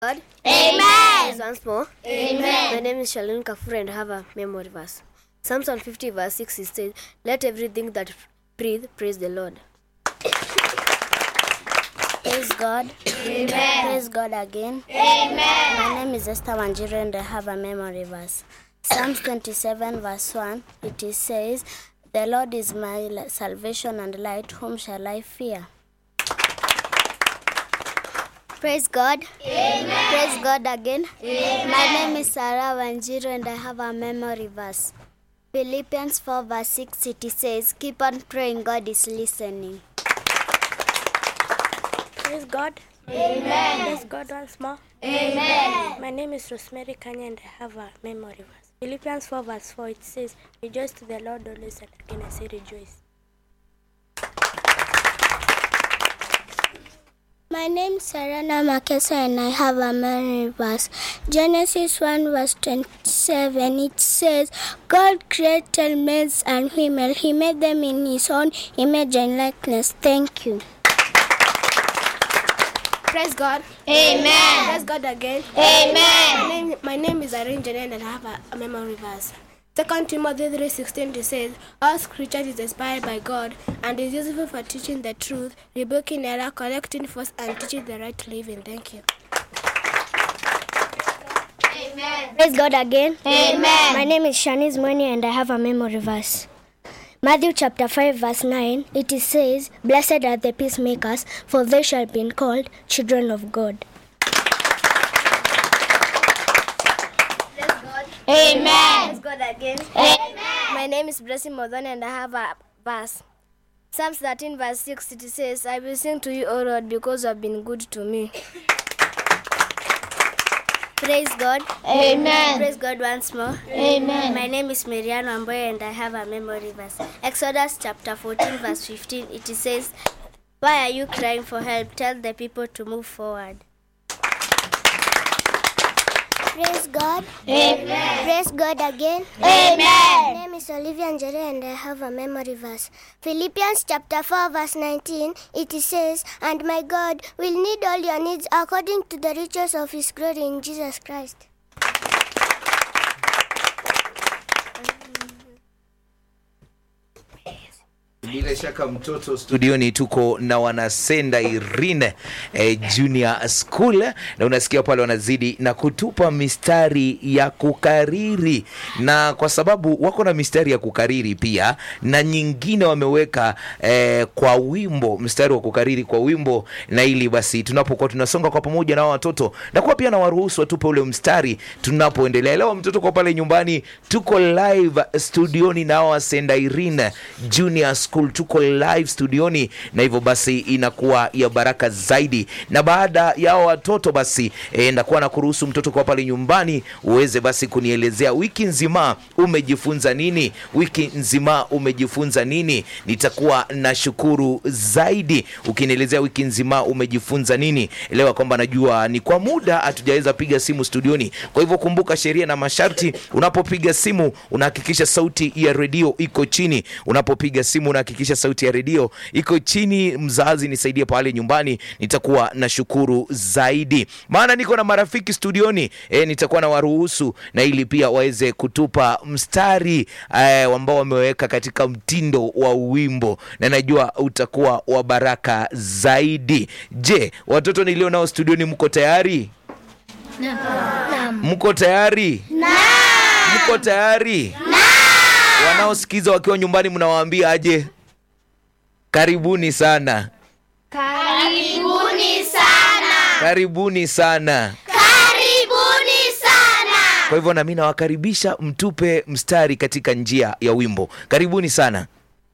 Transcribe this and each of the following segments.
God. Amen. Once more. Amen. My name is Shalini Kafura and I have a memory verse. Psalms 150 verse 6 it says, "Let everything that breathe praise the Lord." Praise God. Amen. Praise God again. Amen. My name is Esther Wanjiru and I have a memory verse. Psalms 27 verse 1, it says, "The Lord is my salvation and light, whom shall I fear?" Praise God. Amen. Praise God again. Amen. My name is Sarah Wanjiru and I have a memory verse. Philippians 4 verse 6 it says, "Keep on praying, God is listening." Praise God. Amen. Praise God once more. Amen. My name is Rosemary Kanya and I have a memory verse. Philippians 4 verse 4 it says, "Rejoice to the Lord always," and again I say rejoice. My name is Sarana Makesa and I have a memory verse. Genesis 1 verse 27 it says, "God created males and female. He made them in his own image and likeness." Thank you. Praise God. Amen. Praise God again. Amen. My name is Irene Janet and I have a memory verse. 2 Timothy 3:16 it says, "All scripture is inspired by God and is useful for teaching the truth, rebuking error, correcting false, and teaching the right living." Thank you. Amen. Praise God again. Amen. My name is Shanice Mweni and I have a memory verse. Matthew chapter 5 verse 9 it says, "Blessed are the peacemakers, for they shall be called children of God." Amen. Praise God again. Amen. My name is Blessing Modhan and I have a verse. Psalms 13 verse 6 it says, "I will sing to you, O Lord, because you have been good to me." Praise God. Amen. Praise God once more. Amen. My name is Marianne Wamboye and I have a memory verse. Exodus chapter 14 verse 15 it says, "Why are you crying for help? Tell the people to move forward." Praise God. Amen. Praise God again. Amen. My name is Olivia Njere and I have a memory verse. Philippians chapter 4 verse 19 it says, "And my God will need all your needs according to the riches of his glory in Jesus Christ." Bila shaka mtoto studioni tuko na wanasenda Irene Junior School, na unasikia pale wanazidi na kutupa mistari ya kukariri, na kwa sababu wako na mistari ya kukariri pia na nyingine wameweka kwa wimbo, mstari wa kukariri kwa wimbo, na ili basi tunapokuwa tunasonga kwa pamoja na watoto na kwa pia na waruhusu watupe ule mstari tunapoendelea. Leo mtoto kwa pale nyumbani tuko live studioni na wasenda Irene Junior School, tuko live studioni, na hivyo basi inakuwa ya baraka zaidi. Na baada ya watoto basi ndakuwa na kuruhusu mtoto kwa pale nyumbani uweze basi kunielezea wiki nzima umejifunza nini, wiki nzima umejifunza nini. Nitakuwa na shukuru zaidi ukinielezea wiki nzima umejifunza nini. Elewa kwamba najua ni kwa muda hatujaweza piga simu studioni, kwa hivyo kumbuka sheria na masharti. Unapopiga simu unahakikisha sauti ya redio iko chini. Unapopiga simu unahakikisha sauti ya redio iko chini. Mzazi nisaidie pale nyumbani, nitakuwa na shukuru zaidi, maana niko na marafiki studioni. Nitakuwa na waruhusu na ili pia waweze kutupa mstari ambao wameweka katika mtindo wa wimbo, na najua utakuwa wa baraka zaidi. Je, watoto nilio nao studioni mko tayari? Naam. Mko tayari? Naam. Mko tayari? Naam. Wanaosikiza wakiwa nyumbani mnawaambia aje? Karibuni sana. Karibuni sana. Karibuni sana. Karibuni sana. Kwa hivyo na mimi nawakaribisha mtupe mstari katika njia ya wimbo. Karibuni sana.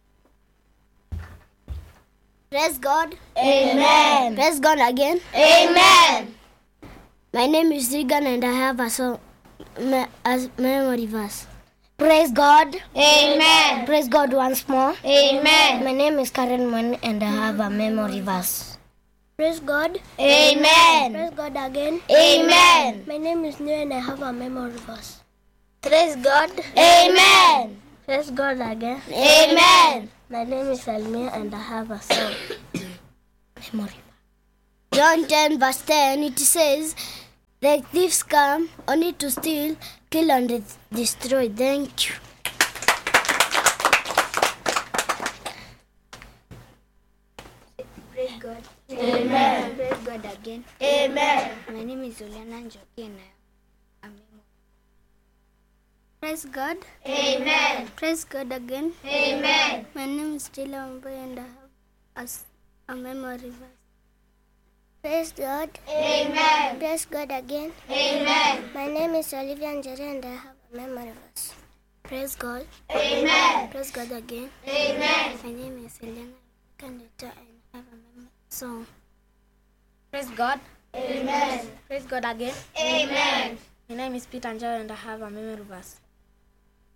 Praise God. Amen. Praise God again. Amen. My name is Regan and I have a song as memory verse. Praise God. Amen. Praise God once more. Amen. My name is Karen Mwen and I have a memory verse. Praise God. Amen. Praise God again. Amen. My name is New and I have a memory verse. Praise God. Amen. Praise God again. Amen. My name is Almia and I have a song memory verse. John 10 verse 10 it says, The thieves come only to steal, kill, and destroy. Thank you. Praise God. Amen. Praise God again. Amen. My name is Juliana Njoki and I am Praise God. Amen. Praise God again. Amen. My name is Stella Mboy and I have a memory verse. Praise God. Amen. Praise God again. Amen. My name is Olivia Njeri and I have a memory verse. Praise God. Amen. Praise God again. Amen. My name is Helena Kandeta and I have a memory song. Praise God. Amen. Praise God again. Amen. My name is Peter Njau and I have a memory verse.